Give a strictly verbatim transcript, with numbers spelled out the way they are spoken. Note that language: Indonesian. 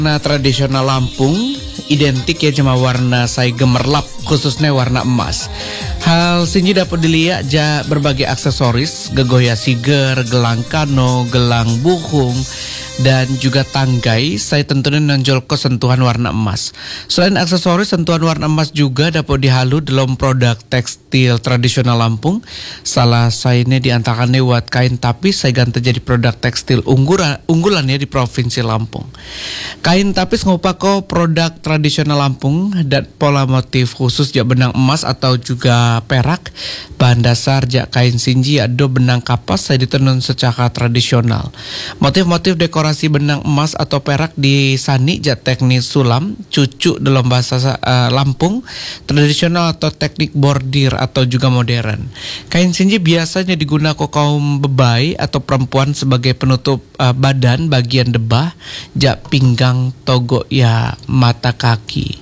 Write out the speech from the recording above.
Warna tradisional Lampung identik ya sama warna saya gemerlap, khususnya warna emas. Hal sinji dapat dilihat ja berbagai aksesoris, gegoya siger, gelang kano, gelang buhung, dan juga tanggai. Saya tentunya nonjol ke sentuhan warna emas. Selain aksesoris, sentuhan warna emas juga dapat dihalu dalam produk tekstil tradisional Lampung. Salah satunya diantarkan lewat kain tapis, saya ganti jadi produk tekstil unggulan unggulannya di Provinsi Lampung. Kain tapis ngupako produk tradisional Lampung dan pola motif khusus ja benang emas atau juga perak. Bahan dasar ja kain sinji ado benang kapas saya ditenun secara tradisional. Motif-motif dekorasi benang emas atau perak disani ja teknik sulam, cucu dalam bahasa uh, Lampung, tradisional atau teknik bordir atau juga modern. Kain sinji biasanya digunakan kaum bebai atau perempuan sebagai penutup uh, badan bagian debah, ja pinggang, togo ya mata kaki.